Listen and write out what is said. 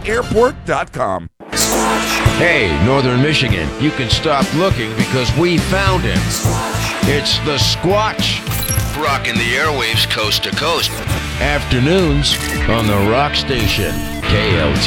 MichiganAirport.com. Hey, Northern Michigan, you can stop looking because we found him. It's the Squatch, rocking the airwaves coast to coast. Afternoons on the Rock Station, KLT.